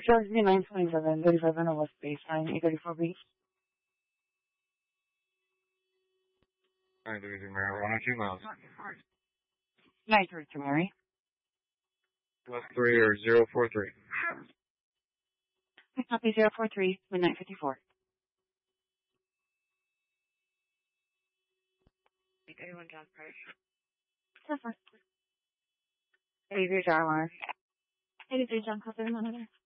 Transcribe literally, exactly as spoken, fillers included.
George B nine twenty-seven, thirty-seven of West Baseline, eight thirty-four B. nine thirty-two marijuana, two miles. nine thirty-two, Mary. Plus three or zero four three. Copy zero four three, midnight fifty-four. eight thirty-one John Price. That's fine. eighty-three John Lawrence. eighty-three John Copper, monitor.